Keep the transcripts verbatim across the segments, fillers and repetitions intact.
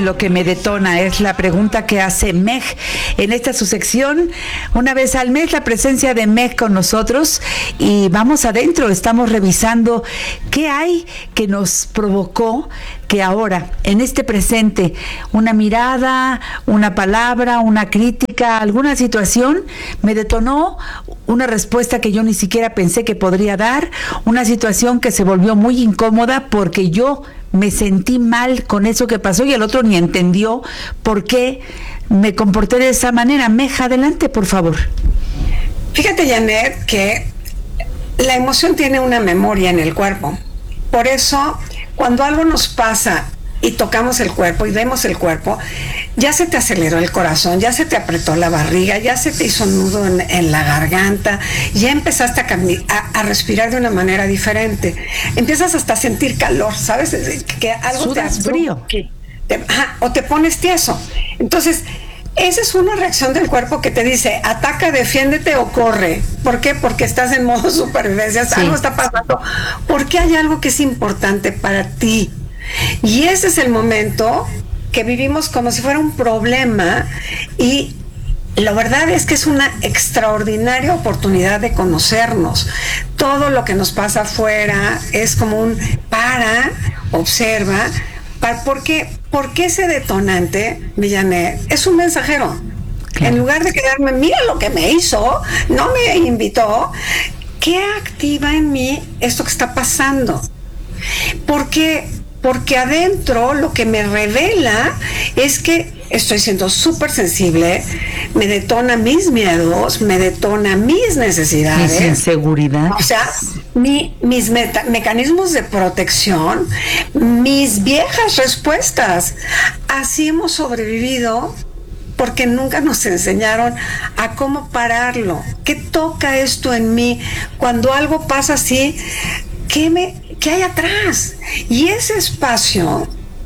Lo que me detona es la pregunta que hace Meg en esta su sección, una vez al mes, la presencia de Meg con nosotros, y vamos adentro, estamos revisando qué hay que nos provocó que ahora, en este presente, una mirada, una palabra, una crítica, alguna situación me detonó una respuesta que yo ni siquiera pensé que podría dar, una situación que se volvió muy incómoda porque yo me sentí mal con eso que pasó y el otro ni entendió por qué me comporté de esa manera. Meja, adelante, por favor. Fíjate, Janet, que la emoción tiene una memoria en el cuerpo. Por eso, cuando algo nos pasa y tocamos el cuerpo y vemos el cuerpo, ya se te aceleró el corazón, ya se te apretó la barriga, ya se te hizo nudo en, en la garganta, ya empezaste a, cami- a, a respirar de una manera diferente. Empiezas hasta a sentir calor, ¿sabes? Que algo Sudas te frío. Te, ajá, o te pones tieso. Entonces, esa es una reacción del cuerpo que te dice, ataca, defiéndete o corre. ¿Por qué? Porque estás en modo supervivencia, sí. Algo está pasando. Porque hay algo que es importante para ti. Y ese es el momento que vivimos como si fuera un problema, y la verdad es que es una extraordinaria oportunidad de conocernos. Todo lo que nos pasa afuera es como un para, observa, para, porque, porque ese detonante, Villanet, es un mensajero. Claro. En lugar de quedarme, mira lo que me hizo, no me invitó, ¿qué activa en mí esto que está pasando? Porque Porque adentro lo que me revela es que estoy siendo súper sensible, me detona mis miedos, me detona mis necesidades. Mis inseguridades. O sea, mi, mis meta, mecanismos de protección, mis viejas respuestas. Así hemos sobrevivido porque nunca nos enseñaron a cómo pararlo. ¿Qué toca esto en mí? Cuando algo pasa así, ¿qué me... ¿qué hay atrás? Y ese espacio,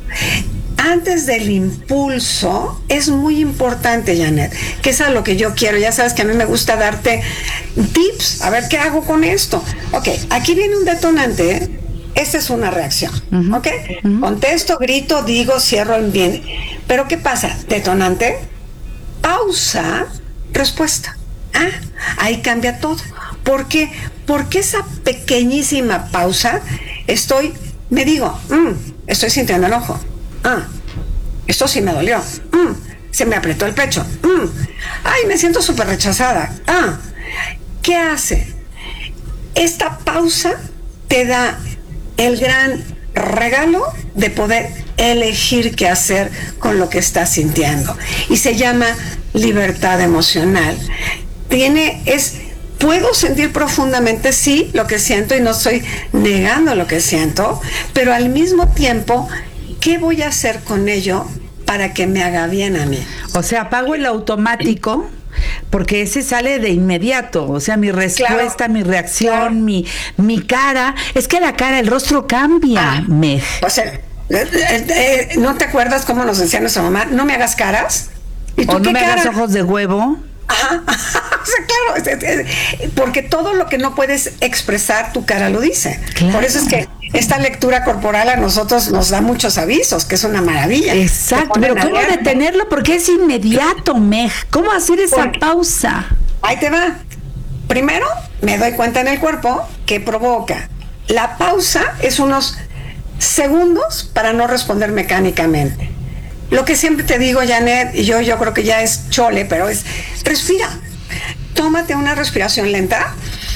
antes del impulso, es muy importante, Janet, que es a lo que yo quiero. Ya sabes que a mí me gusta darte tips, a ver qué hago con esto. Ok, aquí viene un detonante, esta es una reacción, uh-huh. ¿Ok? Uh-huh. Contesto, grito, digo, cierro en bien. Pero ¿qué pasa? Detonante, pausa, respuesta. Ah, ahí cambia todo. ¿Por qué? Porque esa pequeñísima pausa, estoy, me digo, mmm, estoy sintiendo enojo. Ah, esto sí me dolió. Mm, se me apretó el pecho. Mm, ay, me siento súper rechazada. Ah, ¿qué hace? Esta pausa te da el gran regalo de poder elegir qué hacer con lo que estás sintiendo. Y se llama libertad emocional. Tiene, es... Puedo sentir profundamente, sí, lo que siento, y no estoy negando lo que siento, pero al mismo tiempo, ¿qué voy a hacer con ello para que me haga bien a mí? O sea, apago el automático, porque ese sale de inmediato. O sea, mi respuesta, claro, mi reacción, claro. mi, mi cara. Es que la cara, el rostro cambia, ah, Meg. O sea, eh, eh, ¿no te acuerdas cómo nos decía nuestra mamá? No me hagas caras. ¿Y tú o qué no me cara? Hagas ojos de huevo. Ajá, o sea, claro, es, es, es, porque todo lo que no puedes expresar, tu cara lo dice. Claro. Por eso es que esta lectura corporal a nosotros nos da muchos avisos, que es una maravilla. Exacto, pero ¿cómo detenerlo? Porque es inmediato, Meg. ¿Cómo hacer esa porque, pausa? Ahí te va. Primero, me doy cuenta en el cuerpo que provoca. La pausa es unos segundos para no responder mecánicamente. Lo que siempre te digo, Janet, y yo, yo creo que ya es chole, pero es, respira. Tómate una respiración lenta.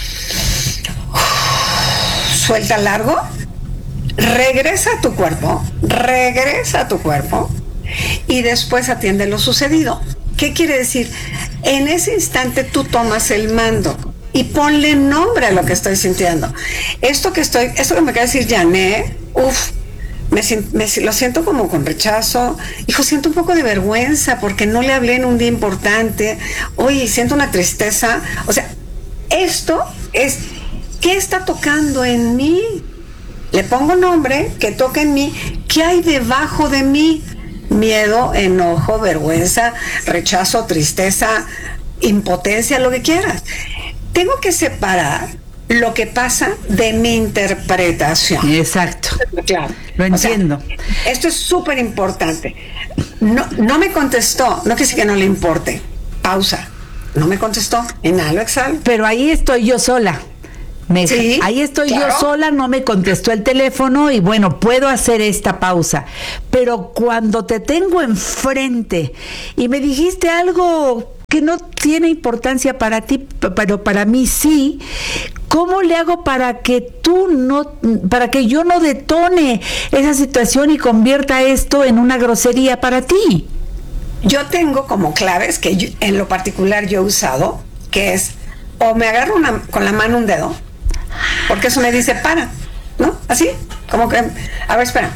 Suelta largo. Regresa a tu cuerpo. Regresa a tu cuerpo. Y después atiende lo sucedido. ¿Qué quiere decir? En ese instante tú tomas el mando y ponle nombre a lo que estoy sintiendo. Esto que estoy, esto que me acaba de decir Janet, uff, Me, me, lo siento como con rechazo. Hijo, siento un poco de vergüenza porque no le hablé en un día importante. Oye, siento una tristeza. O sea, esto es, ¿qué está tocando en mí? Le pongo nombre, que toca en mí. ¿Qué hay debajo de mí? Miedo, enojo, vergüenza, rechazo, tristeza, impotencia, lo que quieras. Tengo que separar lo que pasa de mi interpretación. Exacto. Claro. Lo entiendo. O sea, esto es súper importante. No, no me contestó, no quiere decir que no le importe. Pausa. No me contestó. Inhalo, exhalo. Pero ahí estoy yo sola. Me, sí, ahí estoy claro. yo sola, no me contestó el teléfono y bueno, puedo hacer esta pausa. Pero cuando te tengo enfrente y me dijiste algo que no tiene importancia para ti, pero para mí sí, ¿cómo le hago para que tú no, para que yo no detone esa situación y convierta esto en una grosería para ti? Yo tengo como claves que yo, en lo particular yo he usado, que es o me agarro una, con la mano un dedo, porque eso me dice para, ¿no? Así, como que, a ver, espera.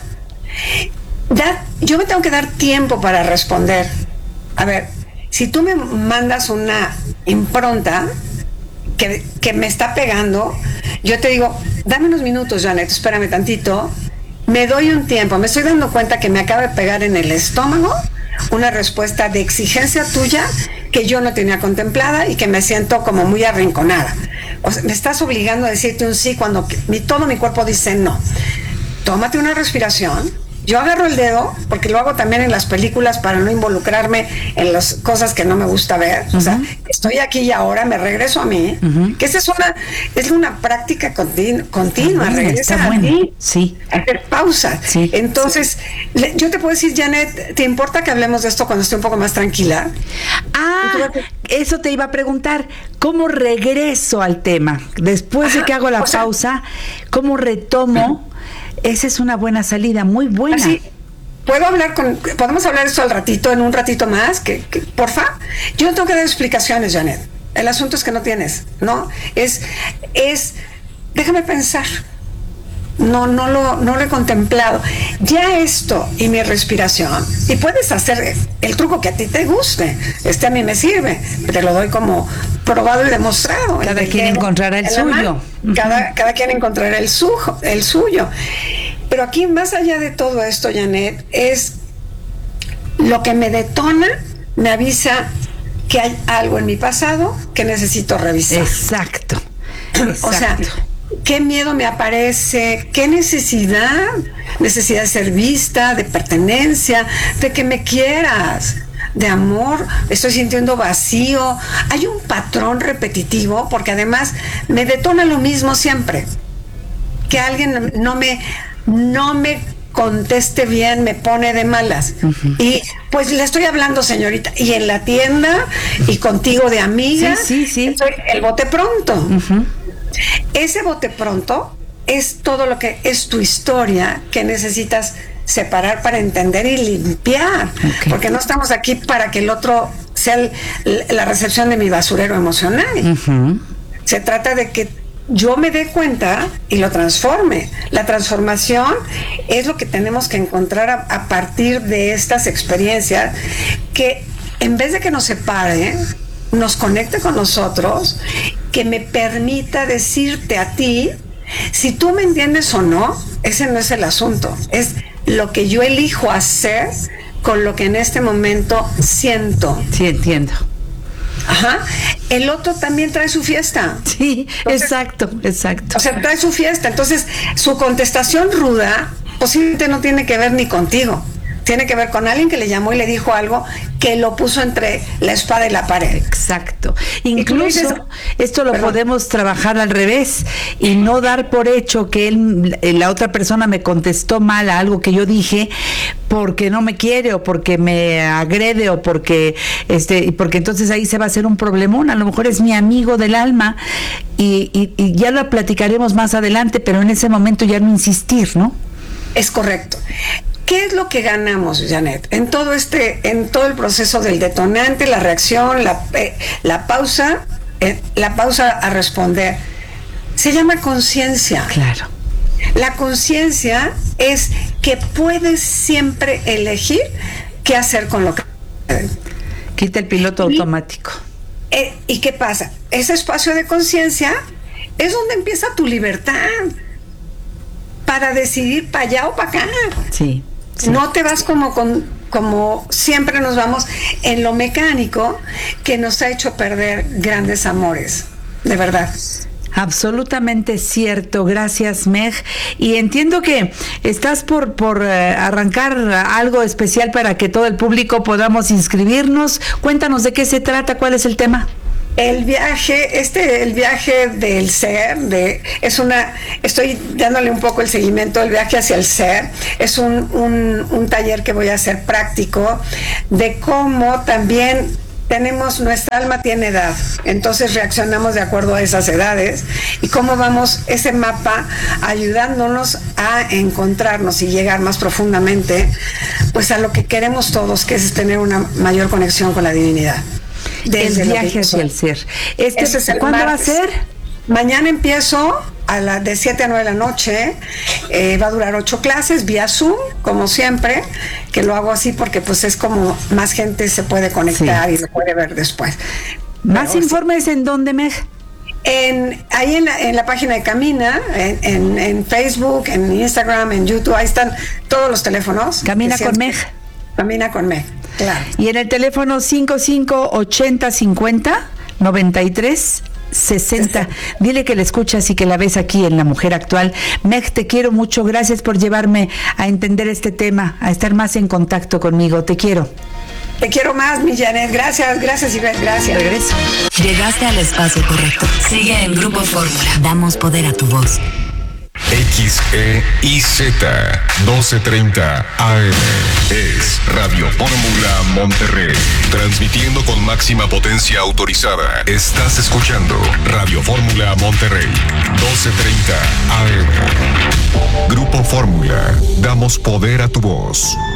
Da, yo me tengo que dar tiempo para responder. A ver, si tú me mandas una impronta que, que me está pegando, yo te digo, dame unos minutos, Janet, espérame tantito. Me doy un tiempo, me estoy dando cuenta que me acaba de pegar en el estómago una respuesta de exigencia tuya que yo no tenía contemplada y que me siento como muy arrinconada. O sea, me estás obligando a decirte un sí cuando mi, todo mi cuerpo dice no. Tómate una respiración. Yo agarro el dedo, porque lo hago también en las películas para no involucrarme en las cosas que no me gusta ver. Uh-huh. O sea, estoy aquí y ahora, me regreso a mí. Uh-huh. Que esa es una, es una práctica continu, continua. Bueno, regresa a bueno. ti, sí. hacer pausa. Sí. Entonces, sí. Le, yo te puedo decir, Janet, ¿te importa que hablemos de esto cuando esté un poco más tranquila? Ah, eso te iba a preguntar. ¿Cómo regreso al tema? Después Ajá, de que hago la pausa, sea, ¿cómo retomo? Uh-huh. Esa es una buena salida, muy buena. Así, ¿puedo hablar con, podemos hablar esto al ratito, en un ratito más? Que, que, porfa. Yo no tengo que dar explicaciones, Janet. El asunto es que no tienes, ¿no? Es, es, déjame pensar. No, no lo, no lo he contemplado. Ya esto y mi respiración, y puedes hacer el truco que a ti te guste. Este a mí me sirve, te lo doy como probado y demostrado. Cada el quien encontrará el suyo. Cada, cada quien encontrará el, su, el suyo. Pero aquí, más allá de todo esto, Janet, es lo que me detona, me avisa que hay algo en mi pasado que necesito revisar. Exacto. Exacto. O sea, ¿qué miedo me aparece? ¿Qué necesidad? Necesidad de ser vista, de pertenencia, de que me quieras, de amor. Estoy sintiendo vacío. Hay un patrón repetitivo porque además me detona lo mismo siempre. Que alguien no me, no me conteste bien, me pone de malas. Uh-huh. Y pues le estoy hablando, señorita, y en la tienda y contigo de amiga, sí, sí, sí. Estoy, el bote pronto. Uh-huh. Ese bote pronto es todo lo que es tu historia que necesitas separar para entender y limpiar, okay. Porque no estamos aquí para que el otro sea el, la recepción de mi basurero emocional. Uh-huh. Se trata de que yo me dé cuenta y lo transforme. La transformación es lo que tenemos que encontrar a, a partir de estas experiencias que en vez de que nos separe, nos conecte con nosotros, que me permita decirte a ti, si tú me entiendes o no, ese no es el asunto, es lo que yo elijo hacer con lo que en este momento siento. Sí, entiendo. Ajá. El otro también trae su fiesta. Sí, entonces, exacto, exacto. O sea, trae su fiesta. Entonces, su contestación ruda posiblemente no tiene que ver ni contigo. Tiene que ver con alguien que le llamó y le dijo algo que lo puso entre la espada y la pared. Exacto. Incluso dices, esto lo perdón. podemos trabajar al revés y no dar por hecho que él, la otra persona me contestó mal a algo que yo dije porque no me quiere o porque me agrede o porque este porque entonces ahí se va a hacer un problemón. A lo mejor es mi amigo del alma y, y, y ya lo platicaremos más adelante, pero en ese momento ya no insistir, ¿no? Es correcto. ¿Qué es lo que ganamos, Janet? En todo este, en todo el proceso del detonante, la reacción, la, eh, la pausa, eh, la pausa a responder, se llama conciencia. Claro. La conciencia es que puedes siempre elegir qué hacer con lo que... Quita el piloto y, automático. Eh, ¿Y qué pasa? Ese espacio de conciencia es donde empieza tu libertad para decidir para allá o para acá. Sí. Sí. No te vas como con, como siempre nos vamos en lo mecánico que nos ha hecho perder grandes amores, de verdad. Absolutamente cierto, gracias Meg. Y entiendo que estás por, por uh, arrancar algo especial para que todo el público podamos inscribirnos. Cuéntanos de qué se trata, cuál es el tema. El viaje, este, el viaje del ser, de, es una, estoy dándole un poco el seguimiento, el viaje hacia el ser, es un, un, un taller que voy a hacer práctico de cómo también tenemos, nuestra alma tiene edad, entonces reaccionamos de acuerdo a esas edades y cómo vamos ese mapa ayudándonos a encontrarnos y llegar más profundamente pues a lo que queremos todos, que es tener una mayor conexión con la divinidad. Desde el viaje hacia el ser. Este, es el ¿Cuándo martes. va a ser? Mañana empiezo a la, de siete a nueve de la noche, eh, va a durar ocho clases vía Zoom, como siempre, que lo hago así porque pues es como más gente se puede conectar sí. y lo puede ver después. ¿Más Pero, informes sí. en dónde, Meg? En, ahí en la, en la página de Camina, en, en, en Facebook, en Instagram, en YouTube, ahí están todos los teléfonos. Camina con Meg. Camina con Meg, claro. Y en el teléfono cinco cinco ochenta cincuenta noventa y tres sesenta. Dile que la escuchas y que la ves aquí en La Mujer Actual. Meg, te quiero mucho. Gracias por llevarme a entender este tema, a estar más en contacto conmigo. Te quiero. Te quiero más, mi Janet. Gracias, gracias, Ivette. Gracias. Regreso. Llegaste al espacio correcto. Sigue en Grupo Fórmula. Damos poder a tu voz. X E I Z doce treinta A M es Radio Fórmula Monterrey, transmitiendo con máxima potencia autorizada. Estás escuchando Radio Fórmula Monterrey, doce treinta A M. Grupo Fórmula, damos poder a tu voz.